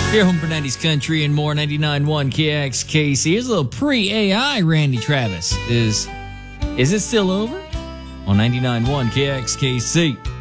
Here, home for 90s country and more. 99.1 KXKC. Here's a little pre-AI Randy Travis. Is it still over? On 99.1 KXKC.